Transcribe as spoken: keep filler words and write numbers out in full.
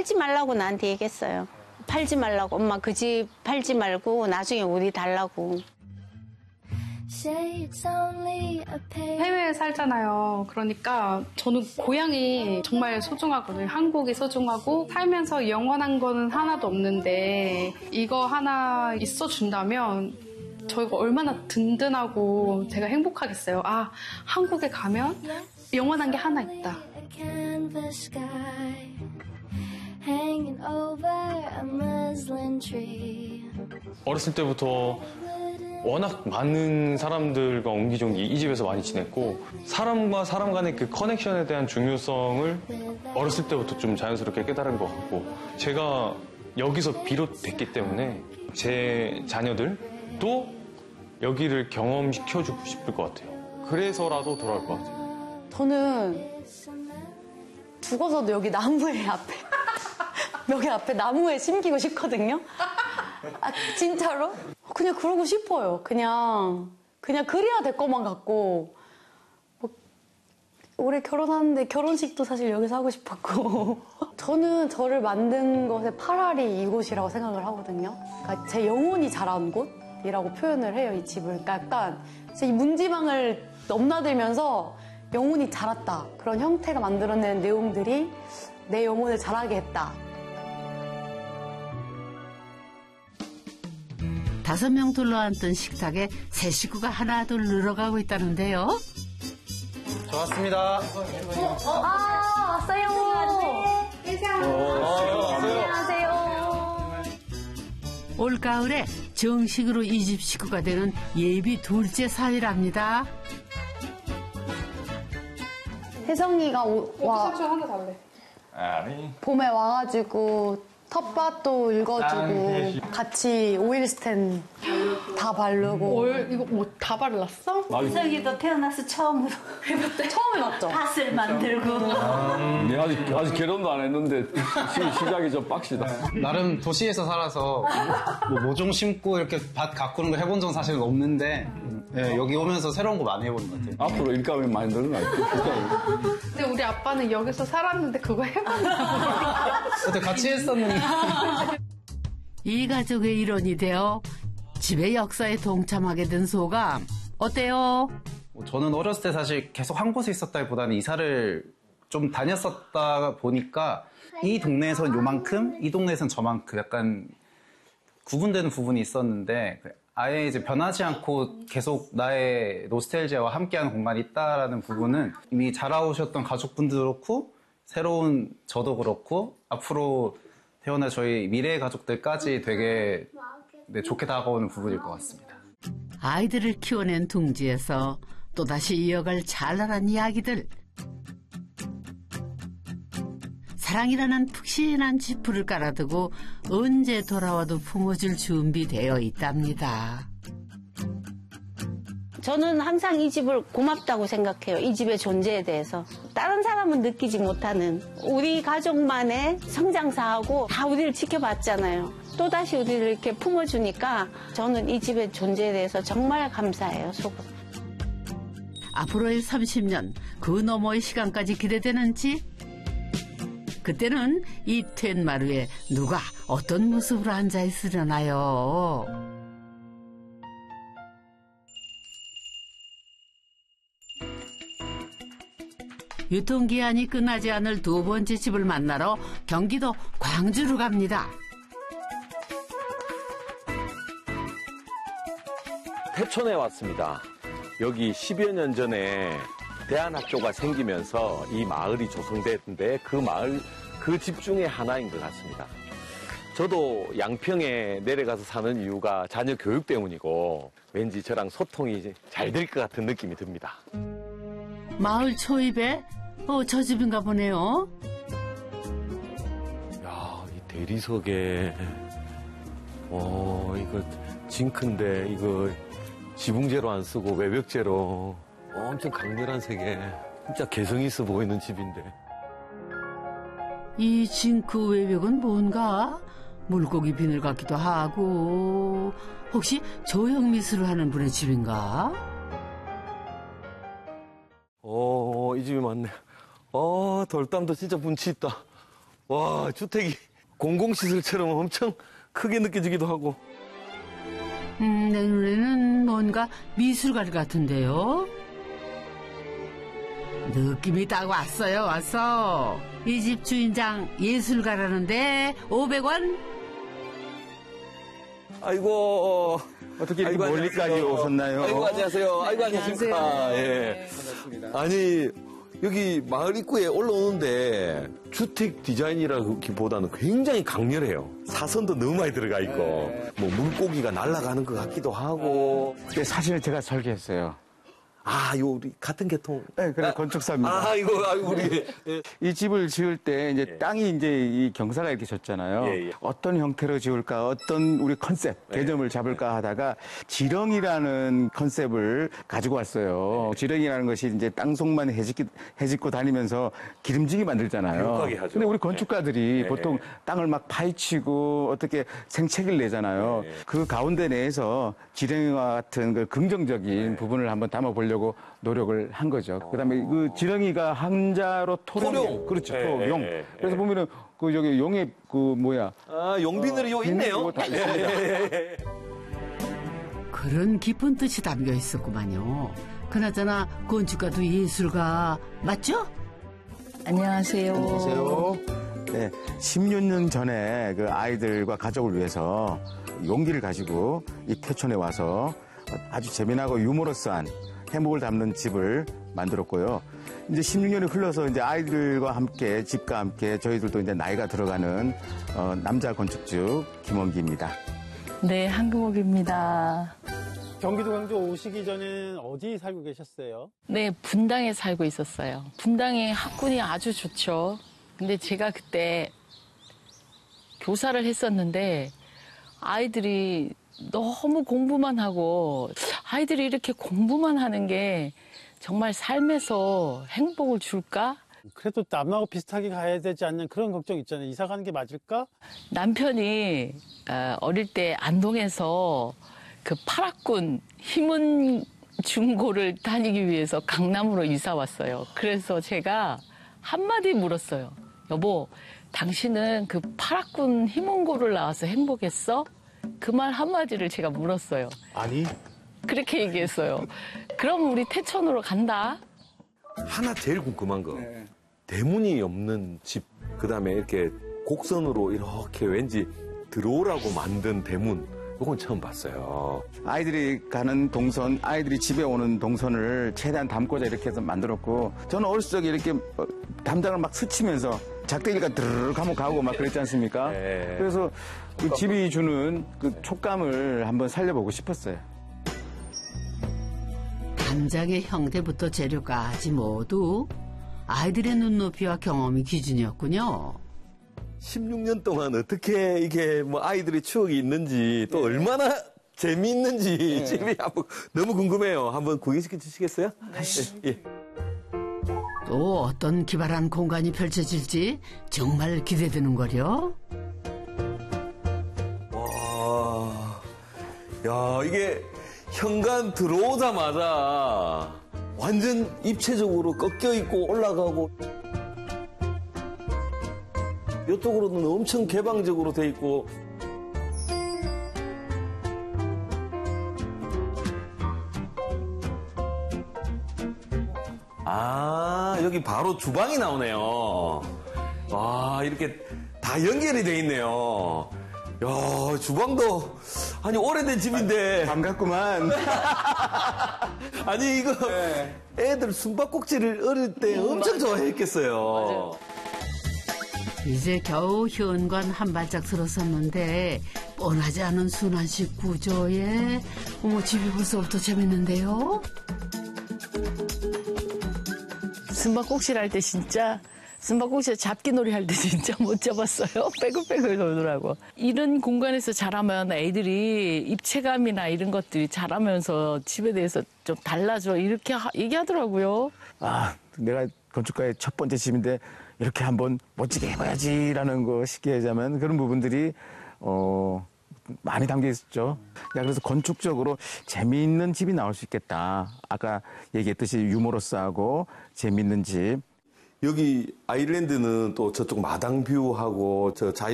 팔지 말라고 나한테 얘기했어요. 팔지 말라고. 엄마 그 집 팔지 말고 나중에 우리 달라고. 해외에 살잖아요. 그러니까 저는 고향이 정말 소중하거든요. 한국이 소중하고 살면서 영원한 거는 하나도 없는데 이거 하나 있어준다면 저희가 얼마나 든든하고 제가 행복하겠어요. 아, 한국에 가면 영원한 게 하나 있다. 어렸을 때부터 워낙 많은 사람들과 옹기종기 이 집에서 많이 지냈고 사람과 사람 간의 그 커넥션에 대한 중요성을 어렸을 때부터 좀 자연스럽게 깨달은 것 같고 제가 여기서 비롯됐기 때문에 제 자녀들도 여기를 경험시켜주고 싶을 것 같아요. 그래서라도 돌아올 것 같아요. 저는 죽어서도 여기 나무에 앞에 여기 앞에 나무에 심기고 싶거든요. 아, 진짜로? 그냥 그러고 싶어요. 그냥 그냥 그래야 될 것만 같고 뭐, 올해 결혼하는데 결혼식도 사실 여기서 하고 싶었고 저는 저를 만든 것의 파랄이 이곳이라고 생각을 하거든요. 그러니까 제 영혼이 자란 곳이라고 표현을 해요. 이 집을. 그러니까 약간 이 문지방을 넘나들면서 영혼이 자랐다. 그런 형태가 만들어낸 내용들이 내 영혼을 자라게 했다. 다섯 명 둘러앉던 식탁에 새 식구가 하나둘 늘어가고 있다는데요. 좋았습니다. 어, 아, 왔어요. 안녕하세요. 올가을에 정식으로 이 집 식구가 되는 예비 둘째 사위랍니다. 혜성이가 오, 와, 하나 달래. 아니. 봄에 와가지고 텃밭도 읽어주고 같이 오일 스텐 다 바르고. 올 이거 뭐 다 발랐어? 혜성이도 태어나서 처음으로 해봤대? 처음 해봤죠? 밭을 만들고. 음, 네, 아직, 아직 결혼도 안 했는데 시, 시작이 좀 빡시다. 나름 도시에서 살아서 뭐 모종 심고 이렇게 밭 가꾸는 거 해본 적은 사실 없는데 네, 여기 오면서 새로운 거 많이 해보는 것 같아요. 앞으로 일감이 많이 늘어날 거예요. 근데 우리 아빠는 여기서 살았는데 그거 해봤나? 그때 같이 했었는데. 이 가족의 일원이 되어 집의 역사에 동참하게 된 소감 어때요? 저는 어렸을 때 사실 계속 한 곳에 있었다기보다는 이사를 좀 다녔었다 보니까 이 동네에선 요만큼, 이 동네에선 저만큼 약간 구분되는 부분이 있었는데 아예 이제 변하지 않고 계속 나의 노스텔지아와 함께하는 공간이 있다라는 부분은 이미 자라오셨던 가족분들도 그렇고 새로운 저도 그렇고 앞으로 태어날 저희 미래의 가족들까지 되게 네, 좋게 다가오는 부분일 것 같습니다. 아이들을 키워낸 둥지에서 또다시 이어갈 찬란한 이야기들. 사랑이라는 푹신한 지푸를 깔아두고 언제 돌아와도 품어줄 준비되어 있답니다. 저는 항상 이 집을 고맙다고 생각해요. 이 집의 존재에 대해서. 다른 사람은 느끼지 못하는 우리 가족만의 성장사하고 다 우리를 지켜봤잖아요. 또다시 우리를 이렇게 품어주니까 저는 이 집의 존재에 대해서 정말 감사해요. 속으로. 앞으로의 삼십 년, 그 너머의 시간까지 기대되는지 그때는 이 텐마루에 누가 어떤 모습으로 앉아있으려나요? 유통기한이 끝나지 않을 두 번째 집을 만나러 경기도 광주로 갑니다. 태촌에 왔습니다. 여기 십여 년 전에 대안학교가 생기면서 이 마을이 조성됐는데 그 마을 그 집 중에 하나인 것 같습니다. 저도 양평에 내려가서 사는 이유가 자녀 교육 때문이고 왠지 저랑 소통이 잘 될 것 같은 느낌이 듭니다. 마을 초입에 어, 저 집인가 보네요. 야, 이 대리석에 어 이거 징크인데 이거 지붕재로 안 쓰고 외벽재로 엄청 강렬한 색에 진짜 개성 있어 보이는 집인데. 이 징크 외벽은 뭔가 물고기 비늘 같기도 하고 혹시 조형 미술을 하는 분의 집인가? 어, 이 집이 맞네. 어, 돌담도 진짜 분치 있다. 와, 주택이 공공시설처럼 엄청 크게 느껴지기도 하고. 음, 내 눈에는 뭔가 미술관 같은데요. 느낌이 딱 왔어요, 왔어. 이 집 주인장 예술가라는데 오백 원? 아이고, 어떻게 이렇게 아이고, 멀리까지 안녕하세요. 오셨나요? 아이고, 안녕하세요. 아이고, 안녕하십니까. 예. 아니, 여기 마을 입구에 올라오는데 주택 디자인이라기보다는 굉장히 강렬해요. 사선도 너무 많이 들어가 있고, 뭐 물고기가 날아가는 것 같기도 하고. 네, 사실 제가 설계했어요. 아, 요, 우리 같은 계통. 네, 그래 건축사입니다. 아, 이거, 아이고, 우리. 예. 이 집을 지을 때 이제 예. 땅이 이제 이 경사가 이렇게 졌잖아요. 예, 예. 어떤 형태로 지을까, 어떤 우리 컨셉, 예. 개념을 잡을까 하다가 지렁이라는 컨셉을 가지고 왔어요. 예. 지렁이라는 것이 이제 땅속만 해짓기, 해짓고 다니면서 기름지게 만들잖아요. 비옥하게 하죠. 근데 우리 건축가들이 예. 보통 땅을 막 파헤치고 어떻게 생채기를 내잖아요. 예. 그 가운데 내에서 지렁이와 같은 그 긍정적인 예. 부분을 한번 담아보려고 노력을 한 거죠. 그다음에 그 지렁이가 한자로 토룡, 토룡. 그렇죠, 예, 토룡. 예, 예. 그래서 보면은 그 저기 용의 그 뭐야 아, 용비늘이 요 있네요. 이거 다 있습니다. 그런 깊은 뜻이 담겨 있었구만요. 그나저나 건축가도 예술가 맞죠? 안녕하세요. 안녕하세요. 네, 십육 년 전에 그 아이들과 가족을 위해서 용기를 가지고 이 태촌에 와서 아주 재미나고 유머러스한 행복을 담는 집을 만들었고요. 이제 십육 년이 흘러서 이제 아이들과 함께 집과 함께 저희들도 이제 나이가 들어가는 어, 남자 건축주 김원기입니다. 네, 한금옥입니다. 경기도 광주 오시기 전에는 어디 살고 계셨어요? 네, 분당에 살고 있었어요. 분당에 학군이 아주 좋죠. 근데 제가 그때 교사를 했었는데 아이들이 너무 공부만 하고 아이들이 이렇게 공부만 하는 게 정말 삶에서 행복을 줄까? 그래도 남하고 비슷하게 가야 되지 않는 그런 걱정 있잖아요. 이사 가는 게 맞을까? 남편이 어, 어릴 때 안동에서 그 파락군 힘은 중고를 다니기 위해서 강남으로 이사 왔어요. 그래서 제가 한마디 물었어요. 여보, 당신은 그 파락군 힘은고를 나와서 행복했어? 그 말 한마디를 제가 물었어요. 아니. 그렇게 얘기했어요. 그럼 우리 태천으로 간다. 하나 제일 궁금한 거. 대문이 없는 집, 그 다음에 이렇게 곡선으로 이렇게 왠지 들어오라고 만든 대문. 이건 처음 봤어요. 아이들이 가는 동선, 아이들이 집에 오는 동선을 최대한 담고자 이렇게 해서 만들었고, 저는 어렸을 적에 이렇게 담장을 막 스치면서 작대기가 드르륵 하면 가고 막 그랬지 않습니까? 네. 그래서 그 집이 주는 그 촉감을 한번 살려보고 싶었어요. 담장의 형태부터 재료까지 모두 아이들의 눈높이와 경험이 기준이었군요. 십육 년 동안 어떻게 이게 뭐 아이들의 추억이 있는지 또 얼마나 재미있는지 집이 한번 너무 궁금해요. 한번 구경시켜 주시겠어요? 네. 예. 또 어떤 기발한 공간이 펼쳐질지 정말 기대되는걸요. 와, 야 이게 현관 들어오자마자 완전 입체적으로 꺾여 있고 올라가고 이쪽으로는 엄청 개방적으로 돼 있고 아 여기 바로 주방이 나오네요. 와 이렇게 다 연결이 돼 있네요. 야 주방도 아니 오래된 집인데 반갑구만. 아니 이거 애들 숨바꼭질을 어릴 때 음, 엄청 맞아. 좋아했겠어요. 맞아요. 이제 겨우 현관 한 발짝 들어섰는데 뻔하지 않은 순환식 구조에 어머 집이 벌써부터 재밌는데요. 숨바꼭질 할 때 진짜 숨바꼭질 잡기놀이 할 때 진짜 못 잡았어요. 빼글빼글 놀더라고. 이런 공간에서 자라면 애들이 입체감이나 이런 것들이 자라면서 집에 대해서 좀 달라져 이렇게 하, 얘기하더라고요. 아, 내가 건축가의 첫 번째 집인데 이렇게 한번 멋지게 해봐야지라는 거 쉽게 하자면 그런 부분들이 어 많이 담겨 있었죠. 야, 그래서 건축적으로 재미있는 집이 나올 수 있겠다. 아까 얘기했듯이 유머러스하고 재미있는 집. 여기 아일랜드는 또 저쪽 마당 뷰하고 저 자연